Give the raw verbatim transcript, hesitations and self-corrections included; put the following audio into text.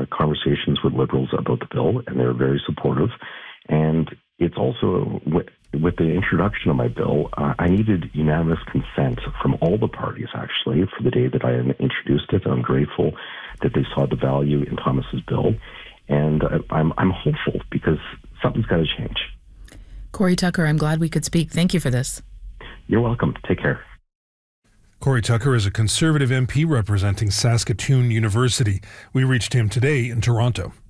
uh, conversations with Liberals about the bill, and they're very supportive. And it's also, with, with the introduction of my bill, uh, I needed unanimous consent from all the parties, actually, for the day that I introduced it. I'm grateful that they saw the value in Thomas's bill. And uh, I'm, I'm hopeful because something's got to change. Corey Tucker, I'm glad we could speak. Thank you for this. You're welcome. Take care. Corey Tucker is a Conservative M P representing Saskatoon University. We reached him today in Toronto.